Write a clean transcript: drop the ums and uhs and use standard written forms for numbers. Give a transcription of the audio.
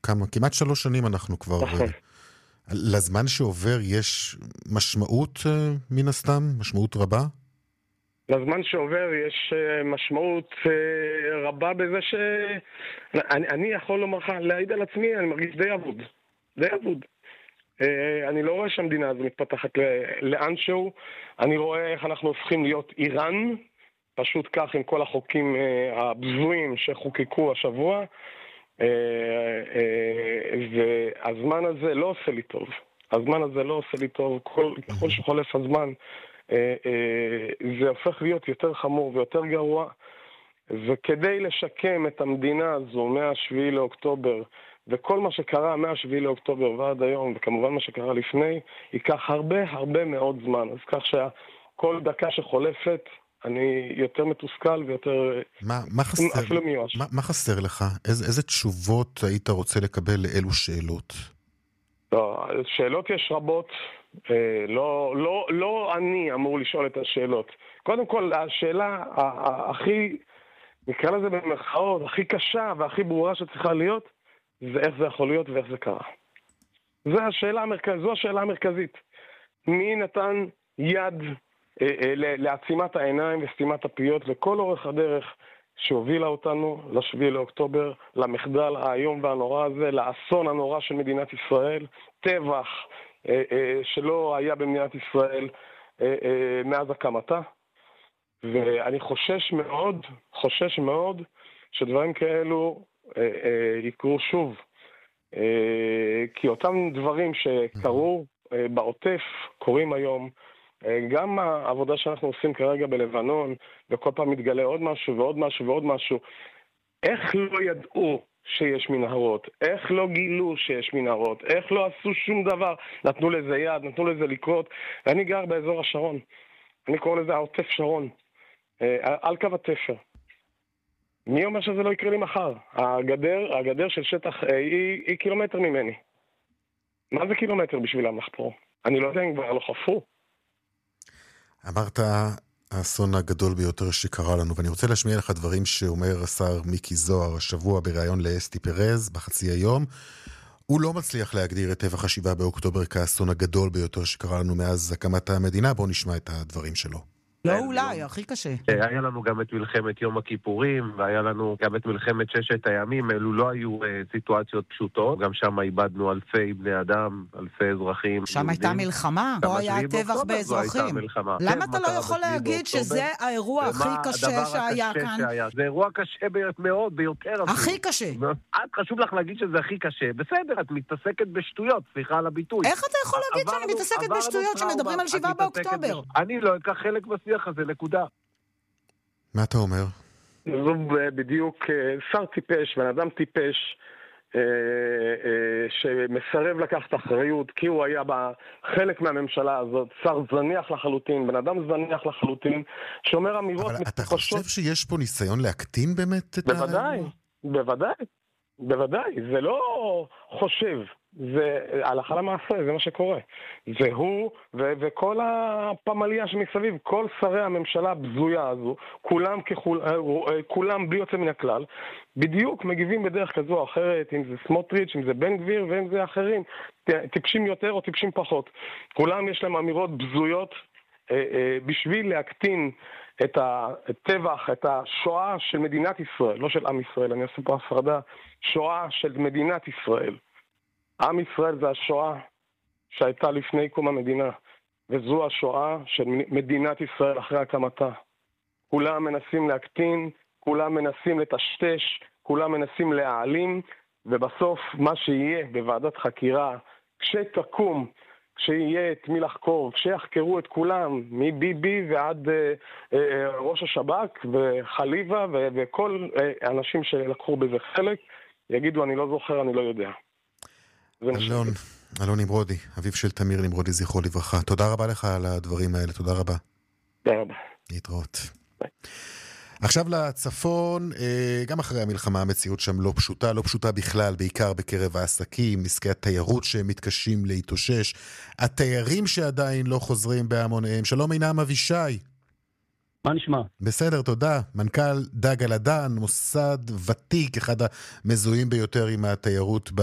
כמעט 3 שנים אנחנו כבר... נכון. לזמן שעובר יש משמעות מן הסתם? משמעות רבה? לזמן שעובר יש משמעות רבה בזה אני יכול לומר לך, להעיד על עצמי, אני מרגיש די אבוד. די אבוד. אני לא רואה שהמדינה הזו מתפתחת לאנשהו. אני רואה איך אנחנו הופכים להיות איראן, פשוט כך עם כל החוקים הבזויים שחוקקו השבוע. והזמן הזה לא עושה לי טוב. הזמן הזה לא עושה לי טוב. ככל שחולף הזמן, זה הופך להיות יותר חמור ויותר גרוע. וכדי לשקם את המדינה הזו מה-7 לאוקטובר, וכל מה שקרה מה-7 לאוקטובר ועד היום, וכמובן מה שקרה לפני, ייקח הרבה מאוד זמן. אז כך שכל דקה שחולפת, אני יותר מתוסכל ויותר... אפילו מיואש. מה חסר לך? איזה תשובות היית רוצה לקבל לאלו שאלות? לא, שאלות יש רבות. לא אני אמור לשאול את השאלות. קודם כל, השאלה הכי, נקרא לזה במרכאות, הכי קשה והכי ברורה שצריכה להיות, זה איך זה יכול להיות ואיך זה קרה. זו השאלה המרכזית. מי נתן יד לעצימת העיניים וסתימת הפיות לכל אורך הדרך שהובילה אותנו ל7 לאוקטובר, למחדל האיום והנורא הזה, לאסון הנורא של מדינת ישראל, טבח שלא היה במדינת ישראל מאז הקמתה. ואני חושש מאוד שדברים כאלו יקרו שוב. כי אותם דברים שקרו בעוטף קורים היום, גם העבודה שאנחנו עושים כרגע בלבנון, וכל פעם מתגלה עוד משהו ועוד משהו ועוד משהו. איך לא ידעו שיש מנהרות? איך לא גילו שיש מנהרות? איך לא עשו שום דבר? נתנו לזה יד, נתנו לזה לקרות. ואני גר באזור השרון. אני קורא לזה העוטף שרון. על קו התפר. מי אומר שזה לא יקרה לי מחר? הגדר של שטח היא קילומטר ממני. מה זה קילומטר בשבילם לחפור? אני לא יודע אם כבר לא חפרו. אמרת האסון הגדול ביותר שקרה לנו, ואני רוצה להשמיע לך דברים שאומר השר מיקי זוהר השבוע בראיון לאסתי פרז בחצי היום. הוא לא מצליח להגדיר את טבח 7 באוקטובר כאסון הגדול ביותר שקרה לנו מאז הקמת המדינה. בואו נשמע את הדברים שלו. לא אולי, הכי קשה. היה לנו גם את מלחמת יום הכיפורים, והיה לנו גם את מלחמת 6 הימים, אלו לא היו סיטואציות פשוטות, גם שם איבדנו אלפי בני אדם, אלפי אזרחים. שם הייתה מלחמה, לא היה טבח באזרחים. למה אתה לא יכול להגיד שזה האירוע הכי קשה שהיה כאן? זה אירוע קשה מאוד, ביותר. הכי קשה. חשוב לך להגיד שזה הכי קשה. בסדר, את מתעסקת בשטויות, סליחה על הביטוי. איך אתה יכול להגיד שאני מתעסקת בשטויות שמדברים על 7 באוקטובר? אני לא אקח חלק בשיח הזה, נקודה. מה אתה אומר? זו בדיוק שר טיפש, בן אדם טיפש, שמסרב לקחת אחריות, כי הוא היה חלק מהממשלה הזאת, שר זניח לחלוטין, בן אדם זניח לחלוטין, שאומר אמירות אבל אתה חושב שיש פה ניסיון להקטין באמת את בוודאי, זה לא חושב, זה הלכה למעשה, זה מה שקורה. זה הוא וכל הפמליה שמסביב, כל שרי הממשלה הבזויה הזו, כולם בלי יוצא מן הכלל, בדיוק מגיבים בדרך כזו או אחרת, אם זה סמוטריץ', אם זה בן גביר ואם זה אחרים, טיפשים יותר או טיפשים פחות. כולם יש להם אמירות בזויות בשביל להקטין את הטבח, את השואה של מדינת ישראל, לא של עם ישראל, אני עושה פה הפרדה, שואה של מדינת ישראל. עם ישראל זה השואה שהייתה לפני קום המדינה, וזו השואה של מדינת ישראל אחרי הקמתה. כולם מנסים להקטין, כולם מנסים לטשטש, כולם מנסים להעלים, ובסוף מה שיהיה בוועדת חקירה, כשתקום, כשיהיה את מי לחקור, כשיחקרו את כולם, מביבי ועד ראש השב"כ וחליבה וכל אנשים שלקחו בזה חלק, יגידו אני לא זוכר, אני לא יודע. אלון נמרודי, אביו של תמיר נמרודי, זכרו לברכה. תודה רבה לך על הדברים האלה, תודה רבה. תודה רבה. להתראות. עכשיו לצפון, גם אחרי המלחמה המציאות שם לא פשוטה בכלל, בעיקר בקרב העסקים, עסקי התיירות שמתקשים להתאושש, התיירים שעדיין לא חוזרים בהמוניהם. שלום עינם אבישי. מה נשמע? בסדר, תודה. מנכ"ל דג על הדן, מוסד ותיק, אחד המזוהים ביותר עם התיירות